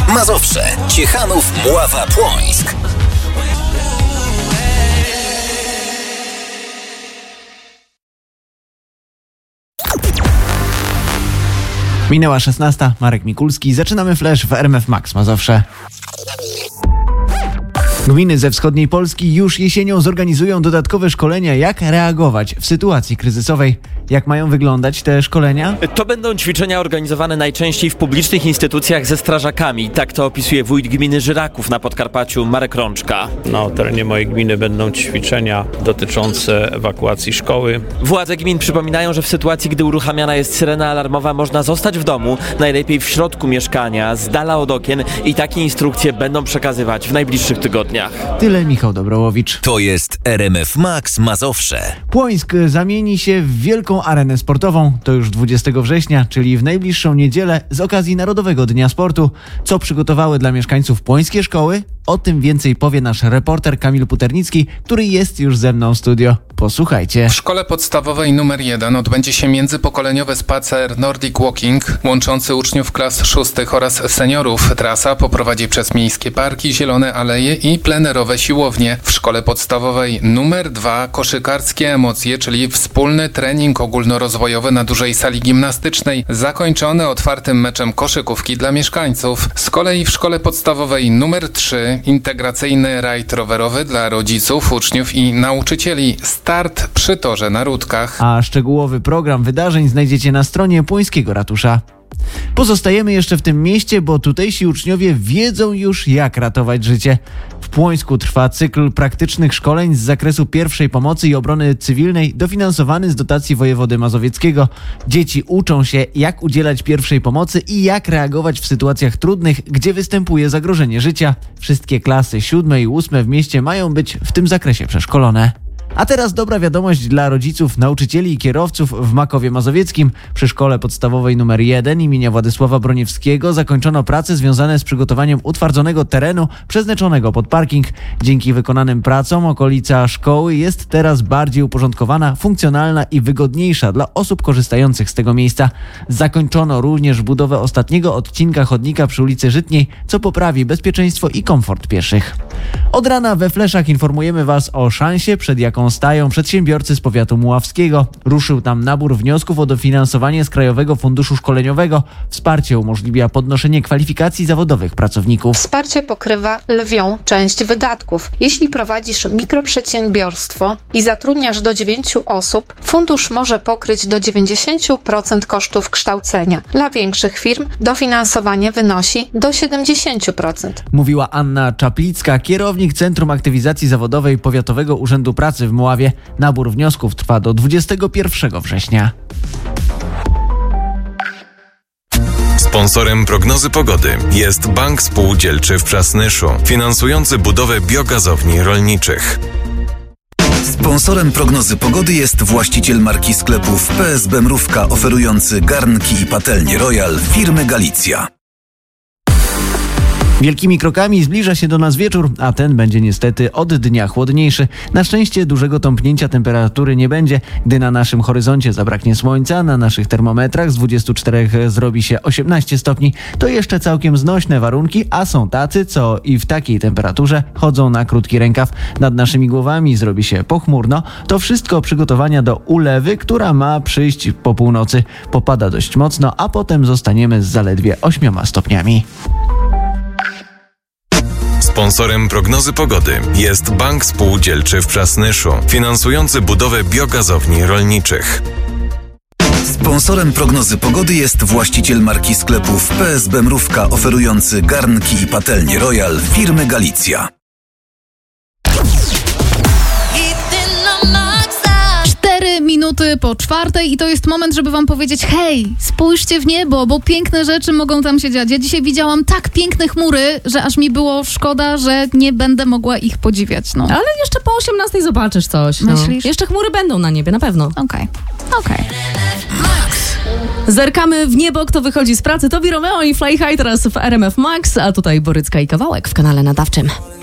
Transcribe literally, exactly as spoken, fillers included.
Mazowsze, Ciechanów, Mława, Płońsk. Minęła szesnasta, Marek Mikulski. Zaczynamy flash w R M F Max Mazowsze. Gminy ze wschodniej Polski już jesienią zorganizują dodatkowe szkolenia, jak reagować w sytuacji kryzysowej. Jak mają wyglądać te szkolenia? To będą ćwiczenia organizowane najczęściej w publicznych instytucjach ze strażakami. Tak to opisuje wójt gminy Żyraków na Podkarpaciu, Marek Rączka. Na terenie mojej gminy będą ćwiczenia dotyczące ewakuacji szkoły. Władze gmin przypominają, że w sytuacji, gdy uruchamiana jest syrena alarmowa, można zostać w domu, najlepiej w środku mieszkania, z dala od okien, i takie instrukcje będą przekazywać w najbliższych tygodniach. Tyle Michał Dobrołowicz. To jest R M F Max Mazowsze. Płońsk zamieni się w wielką arenę sportową. To już dwudziestego września, czyli w najbliższą niedzielę z okazji Narodowego Dnia Sportu. Co przygotowały dla mieszkańców płońskie szkoły? O tym więcej powie nasz reporter Kamil Puternicki, który jest już ze mną w studio. Posłuchajcie. W szkole podstawowej numer jeden odbędzie się międzypokoleniowy spacer Nordic Walking łączący uczniów klas szóstych oraz seniorów. Trasa poprowadzi przez miejskie parki, zielone aleje i plenerowe siłownie. W szkole podstawowej numer dwa koszykarskie emocje, czyli wspólny trening ogólnorozwojowy na dużej sali gimnastycznej, zakończony otwartym meczem koszykówki dla mieszkańców. Z kolei w szkole podstawowej numer trzy integracyjny rajd rowerowy dla rodziców, uczniów i nauczycieli. Start przy torze na Rudkach. A szczegółowy program wydarzeń znajdziecie na stronie Płońskiego Ratusza. Pozostajemy jeszcze w tym mieście, bo tutejsi uczniowie wiedzą już, jak ratować życie. W Płońsku trwa cykl praktycznych szkoleń z zakresu pierwszej pomocy i obrony cywilnej, dofinansowany z dotacji wojewody mazowieckiego. Dzieci uczą się, jak udzielać pierwszej pomocy i jak reagować w sytuacjach trudnych, gdzie występuje zagrożenie życia. Wszystkie klasy siódme i ósme w mieście mają być w tym zakresie przeszkolone. A teraz dobra wiadomość dla rodziców, nauczycieli i kierowców w Makowie Mazowieckim. Przy szkole podstawowej numer jeden imienia Władysława Broniewskiego zakończono prace związane z przygotowaniem utwardzonego terenu przeznaczonego pod parking. Dzięki wykonanym pracom okolica szkoły jest teraz bardziej uporządkowana, funkcjonalna i wygodniejsza dla osób korzystających z tego miejsca. Zakończono również budowę ostatniego odcinka chodnika przy ulicy Żytniej, co poprawi bezpieczeństwo i komfort pieszych. Od rana we fleszach informujemy Was o szansie, przed jaką stają przedsiębiorcy z powiatu muławskiego. Ruszył tam nabór wniosków o dofinansowanie z Krajowego Funduszu Szkoleniowego. Wsparcie umożliwia podnoszenie kwalifikacji zawodowych pracowników. Wsparcie pokrywa lwią część wydatków. Jeśli prowadzisz mikroprzedsiębiorstwo i zatrudniasz do dziewięciu osób, fundusz może pokryć do dziewięćdziesiąt procent kosztów kształcenia. Dla większych firm dofinansowanie wynosi do siedemdziesiąt procent. Mówiła Anna Czaplicka, kierownik Centrum Aktywizacji Zawodowej Powiatowego Urzędu Pracy w Muławie. Nabór wniosków trwa do dwudziestego pierwszego września. Sponsorem prognozy pogody jest Bank Spółdzielczy w Przasnyszu, finansujący budowę biogazowni rolniczych. Sponsorem prognozy pogody jest właściciel marki sklepów P S B Mrówka, oferujący garnki i patelnie Royal firmy Galicja. Wielkimi krokami zbliża się do nas wieczór, a ten będzie niestety od dnia chłodniejszy. Na szczęście dużego tąpnięcia temperatury nie będzie, gdy na naszym horyzoncie zabraknie słońca. Na naszych termometrach z dwudziestu czterech zrobi się osiemnaście stopni. To jeszcze całkiem znośne warunki, a są tacy, co i w takiej temperaturze chodzą na krótki rękaw. Nad naszymi głowami zrobi się pochmurno. To wszystko przygotowania do ulewy, która ma przyjść po północy. Popada dość mocno, a potem zostaniemy z zaledwie ośmioma stopniami. Sponsorem prognozy pogody jest Bank Spółdzielczy w Przasnyszu, finansujący budowę biogazowni rolniczych. Sponsorem prognozy pogody jest właściciel marki sklepów P S B Mrówka, oferujący garnki i patelnie Royal firmy Galicja. Cztery minuty po czwartej i to jest moment, żeby wam powiedzieć: hej, spójrzcie w niebo, bo piękne rzeczy mogą tam się dziać. Ja dzisiaj widziałam tak piękne chmury, że aż mi było szkoda, że nie będę mogła ich podziwiać. No. Ale jeszcze po osiemnastej zobaczysz coś. No. Myślisz? Jeszcze chmury będą na niebie, na pewno. Okej, okay. okej. Okay. Zerkamy w niebo, kto wychodzi z pracy. Tobi Romeo i Fly High teraz w R M F Max, a tutaj Borycka i Kawałek w kanale nadawczym.